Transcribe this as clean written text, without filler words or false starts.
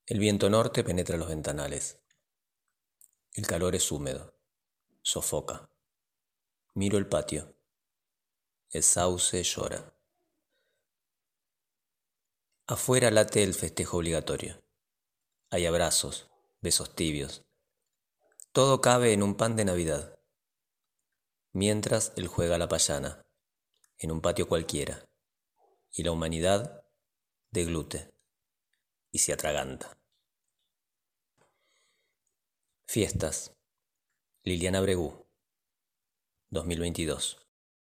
El viento norte penetra los ventanales. El calor es húmedo, sofoca. Miro el patio. El sauce llora. Afuera late el festejo obligatorio. Hay abrazos, besos tibios. Todo cabe en un pan de Navidad. Mientras él juega la payana, en un patio cualquiera, y la humanidad deglute y se atraganta. Fiestas. Liliana Bregú, 2022.